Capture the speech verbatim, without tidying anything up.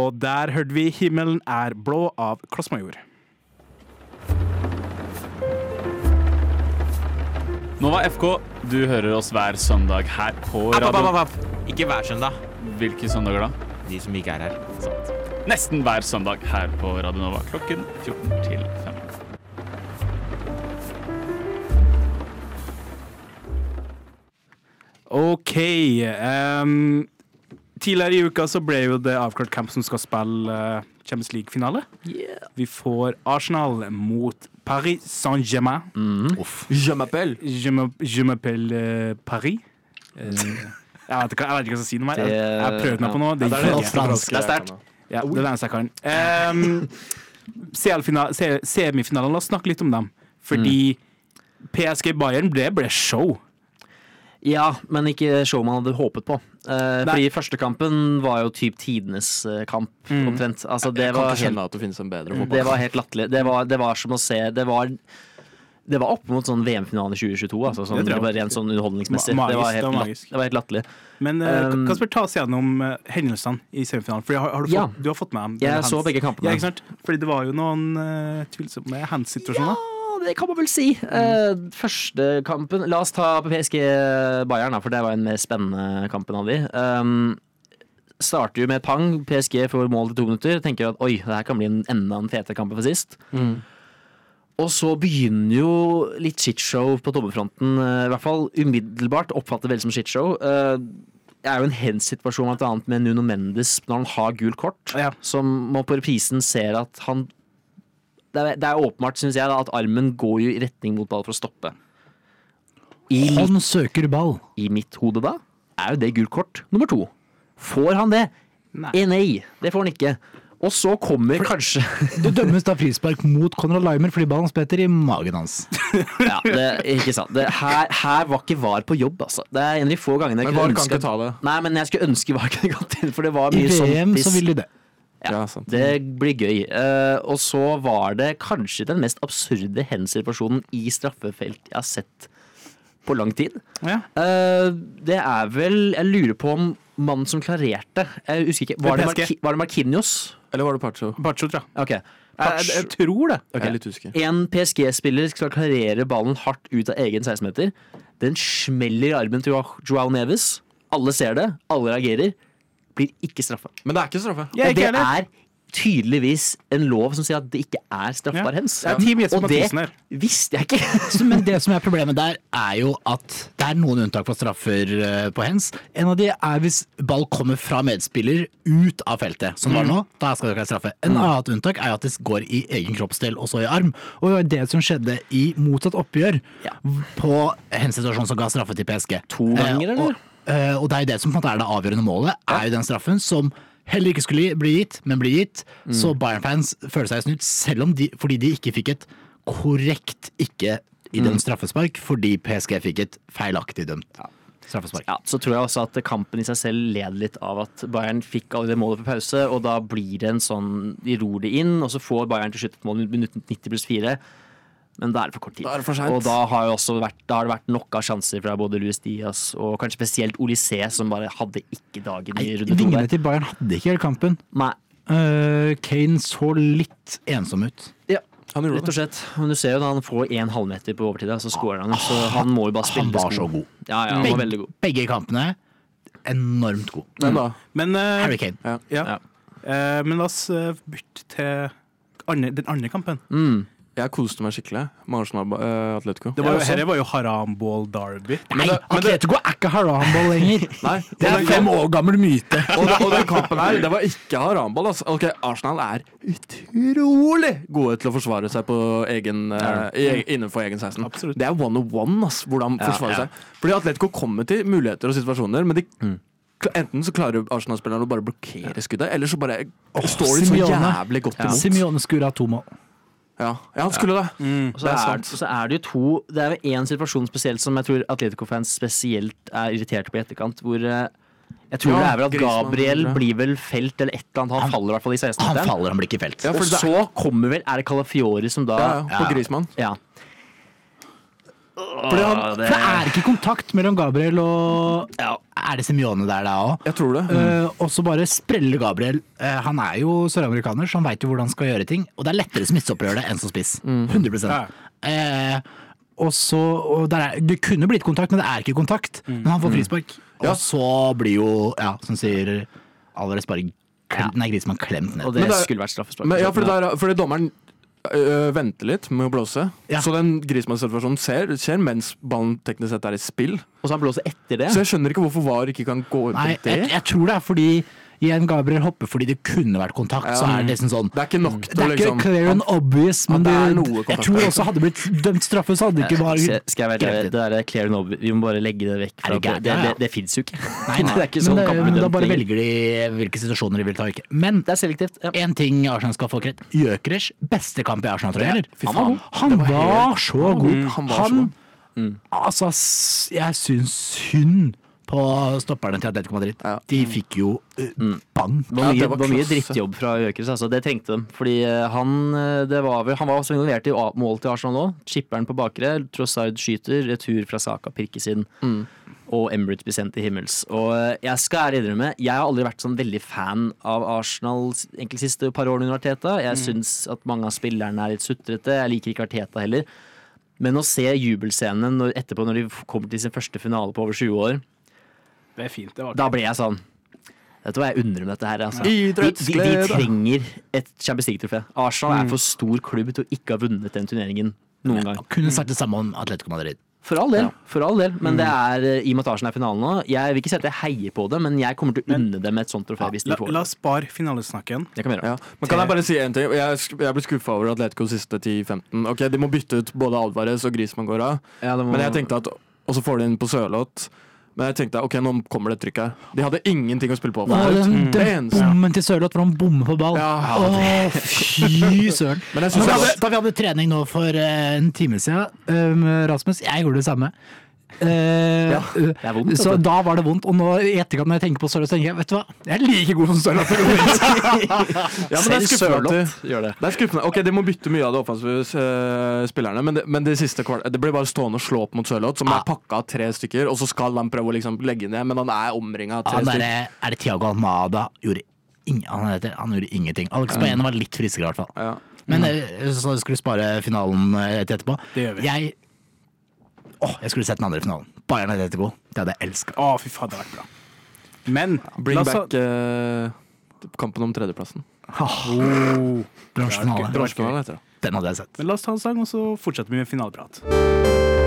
Og der hørte vi 'Himmelen er blå' av Klossmajor. Nova F K, du hører oss hver søndag her på App, app, radio. app, app. Ikke hver søndag. Hvilke søndager da? De som ikke er her. Sant. Nesten hver søndag her på Radio Nova klokken fjorten til fem. OK. Um, tidligere i uka så ble jo det avklart hvem som skal spille uh, Champions League-finale. Yeah. Vi får Arsenal mot Paris Saint-Germain. Mm. Je m'appelle. Je m'a- je m'appelle uh, Paris. Uh, jeg, vet ikke, jeg vet ikke hva jeg skal si noe mer. Jeg, jeg har prøvd meg på noe. Det, Ja, det er det franske. Det er sterkt. Ja, det er det eneste jeg kan. Um, C L-final- se- Semifinalen, la oss snakke litt om dem. Fordi P S G Bayern ble, ble show. Ja, men ikke show man hadde håpet på. Eh, Nei. fordi første kampen var jo typ tidenes eh, kamp, Mm. omtrent. Altså, det Jeg kan var ikke helt, skjønne at det finnes en bedre det fotball. var helt latterlig. Det var, det var som å se Det var, det var opp mot sånn V M-finalen i tjue tjueto. Altså, sånn, Det tror jeg. det var rent sånn underholdningsmessig. Ma- det, var magisk, helt, det var latt- magisk. det var helt latterlig. Men uh, Um, Kasper, ta oss gjennom uh, hendelsene i semifinalen. For har, har du, Ja. fått, du har fått med dem? Jeg Hans- så begge kampene. Ja, ikke sant? Fordi det var jo noen uh, tvilsomme hands-situasjoner. Ja, det kan man vel si. Eh, første kampen La oss ta P S G Bayern, da, for det var den mer spennende kampen av de. Um, starter jo med et pang. P S G får mål til to minutter. Tenker at oi, det her kan bli en enda en fetere kamp enn for sist. Mm. Og så begynner jo litt shitshow på dobbeltfronten. eh, I hvert fall umiddelbart oppfatter vel som shitshow. Eh, Det er jo en hens-situasjon blant annet med Nuno Mendes når han har gult kort, Ja. som man på reprisen ser at han Det er, det er åpenbart, synes jeg, da, at armen går jo i retning mot ball for å stoppe. I mitt, Han søker ball. I mitt hode da er jo det gult kort nummer to. Får han det? Nei. Eh, nei, det får han ikke. Og så kommer kanskje Det dømmes da frispark mot Konrad Laimer fordi ballen spretter i magen hans. Ja, det, ikke sant. Det, her, her var ikke VAR på jobb, altså. Det er en av de få gangene jeg Men kunne VAR kan ønske ikke ta det. Nei, men jeg skulle ønske VAR kunne gått inn, for det var I mye V sånn M piss. så vil de det. Ja, Ja, sant. det blir gøy. Eh, og så var det kanskje den mest absurde hens-situasjonen i straffefelt jeg har sett på lang tid. Ja. Eh, det er vel Jeg lurer på om mannen som klarerte Jeg husker ikke. Var det, P S G? Marki, var det Marquinhos? Eller var det Pacho? Pacho, tror jeg. Ok. Jeg, jeg tror det. Jeg er litt usikker. En P S G-spiller skal klarere ballen hardt ut av egen seksten-meter. Den smeller i armen til Joao Neves. Alle ser det, alle reagerer. Blir ikke straffa. Men det er ikke straffe. Jeg er Og det ikke heller. er tydeligvis en lov som sier at det ikke er straffbar Ja. hens. Det er Team Jesper Og det Mathisen her. visste jeg ikke. Så, men det som er problemet der, er jo at det er noen unntak for straffer eh, på hens. En av de er hvis ball kommer fra medspiller ut av feltet, som var nå. Da skal det ikke være straffe. En annet unntak er jo at det går i egen kroppsdel og så i arm. Og det var det som skjedde i motsatt oppgjør Ja. på hens-situasjonen som ga straffe til P S G. To ganger, Eh, eller? Og, eh, og det er jo det som på en måte er det avgjørende målet, er jo den straffen som heller ikke skulle bli gitt, men bli gitt. Så Bayern-fans føler seg snytt, selv om de, fordi de ikke fikk et korrekt ikke i dømt straffespark, fordi P S G fikk et feilaktig dømt straffespark. Ja, så tror jeg også at kampen i seg selv led litt av at Bayern fikk alle det målet for pause, og da blir det en sånn De ror det inn, og så får Bayern til slutt et mål i minutt nitti pluss fire. Men da er det for kort tid. Da er det for sent. Og da har, jo også vært, da har det vært nok av sjanser fra både Luis Diaz og kanskje spesielt Olysé, som bare hadde ikke dagen i Nei, runde to. Vingene der. til Bayern hadde ikke hele kampen. Nei, Uh, Kane så litt ensom ut. Han gjorde rett og det. slett. Men du ser jo da han får en halvmeter på overtid, så scorer han. Så han må jo bare spille Han var til så sko. god. Ja, ja, han var veldig god. Begge kampene enormt god. Men da, Men, uh, Harry Kane. ja. Ja. Eh, men la oss uh, bytte til andre, den andre kampen. Mm. jeg koste meg skikkelig med Arsenal uh, Atletico. Det var jo, Jeg også. Herre var jo haramball derby. Nei, Atletico er ikke haramball lenger. Nei, Det er fem år gammel myte. og, den, og den kampen her, det var ikke haramball. Altså. Ok, Arsenal er utrolig gode til å forsvare seg på egen, uh, i, innenfor egen seksten. Absolutt. Det er one on one, ass, hvordan forsvare seg. Fordi Atletico kommer til muligheter og situasjoner, men de enten så klarer Arsenal-spillerne å bare blokkere skuddet, eller så bare står de så Simeone. jævlig godt imot. Simeone skura to mål. Ja, ja, han skulle det. Og så Det er er, sant. og så er det jo to Det er jo én situasjon spesielt som jeg tror Atletico-fans spesielt er irriterte på i etterkant, hvor eh, jeg tror Ja, det er vel at Griezmann, Gabriel tror jeg. blir vel felt eller et eller annet. Han, Han- faller i hvert fall i Han seksten-meteren. faller, han blir ikke felt. Ja, for Og det er- så kommer vel Er det Calafiori som da Ja, ja, på Ja. Griezmann. Ja. Fordi han, Ja, det, For det er ikke kontakt mellom Gabriel og ja. Er det Simione der da òg? jeg tror det. Uh, og så bare spreller Gabriel. Uh, han er jo søramerikaner, så han veit jo hvordan han skal gjøre ting. Og det er lettere som midtstopper å gjøre det enn som spiss. hundre prosent. Uh, og så, og der er, det kunne blitt kontakt, men det er ikke kontakt. Men han får frispark. Ja. Og så blir jo, ja, som sier Alvarez bare klem, Nei, Griezmann klemt ned. Og det, Men det er- skulle vært straffespark. Men, ja, fordi, der, fordi dommeren øh, venter litt med å blåse. Ja. Så den Griezmann-situasjonen skjer, skjer mens ballen teknisk sett er i spill. Og så han blåser etter det. Så jeg skjønner ikke hvorfor VAR ikke kan gå inn Nei, på det. jeg, jeg tror det er fordi igjen Gabriel hopper fordi det kunne vært kontakt. Ja. Så er det liksom sånn Det er ikke nok Det til å er ikke liksom clear and obvious, men at det er det, noe jeg kontakt tror der. også hadde blitt dømt straffe, så hadde det ikke bare Skal skal jeg være greit. det der clear and obvious, vi må bare legge det vekk. Fra, Er det det, gærent? det, Ja, ja. det, det fins jo ikke. Nei, nei. Det er ikke sånn men, det, kampen men blir da dømt bare lenger. velger de hvilke situasjoner de vil ta og ikke. Men Det er selektivt. Ja. en ting Arsenal skal få kredd. Gyökeres beste kamp i Arsenal, tror jeg. Eller? Fy faen. Han var så god. Han var så Han, altså, s- jeg syns synd på stopperne til Atletico Madrid. Ja. De fikk jo uh, bang. Det var Ja, mye, det var var mye klasse. drittjobb fra Gyökeres, altså. Det trengte de. Fordi eh, han, eh, det var vel, han var også involvert i a- mål til Arsenal nå. Chipperen på bakre, Trossard skyter, retur fra Saka pirkes inn. Og Emirates blir sendt til himmels. Og eh, jeg skal ærlig innrømme, jeg har aldri vært sånn veldig fan av Arsenal egentlig siste par årene under Arteta. Jeg syns at mange av spillerne er litt sutrete. Jeg liker ikke Arteta heller. Men å se jubelscenene når, etterpå når de kommer til sin første finale på over tjue år, Det er fint. Det var da ble jeg sånn. Vet du hva, jeg undrer meg dette her. Altså. De, de, de Idrettsglede. trenger et Champions League-trofé. Arsenal er for stor klubb til å ikke ha vunnet den turneringen noen gang. Kunne sagt det samme om Atletico Madrid. For all del, for all del. Men det er, eh, i og med at Arsenal er i finalen nå, jeg vil ikke si at jeg heier på det, men jeg kommer til å unne dem et sånt trofé hvis de La, får la det. oss spare finalesnakken. Det kan vi gjøre. Ja. Men kan jeg bare si en ting? Jeg, sk- jeg ble skuffa over Atletico de siste ti femten. Ok, De må bytte ut både Alvarez og Griezmann går av. Ja, det må- Men jeg tenkte at Og så får de inn på Sørloth. Men jeg tenkte ok, nå kommer det trykket. De hadde ingenting å spille på. Og den, Det den eneste. bommen til Sørloth hvor han bommer på ball. Ja, Åh, fy søren. Men jeg Da synes vi, det hadde, da vi hadde trening nå for eh, en time siden, um, Rasmus, jeg gjorde det samme. Eh, Ja, det er vondt, så vet du. da var det vondt. Og nå i etterkant når jeg tenker på Sørloth, tenker jeg vet du hva, jeg er like god som Sørloth. Ja, men det er Selv skuffende. at Sørloth de- gjør det. Det er skuffende. Ok, De må bytte mye av de offensive eh, spillerne, men det, men det siste kvart, det ble bare stående og slå opp mot Sørloth, som er pakka av tre stykker, og så skal han prøve å liksom legge ned, men han er omringa av tre Han stykker. der, er det Thiago Almada? Gjorde ing, han, heter, han gjorde ingenting. Alex Baena var litt friskere, i hvert fall. Ja. Men eh, så skulle vi spare finalen eh, til etterpå. Det gjør vi. Jeg, åh, jeg skulle sett den andre finalen. Bayern Atletico. Det hadde jeg elska. Å, fy faen, det hadde vært bra. Men Bring la oss ha- back eh, kampen om tredjeplassen. Bransjefinale. Bransjefinalen heter det. Den hadde jeg sett. men la oss ta en sang, og så fortsetter vi med finaleprat.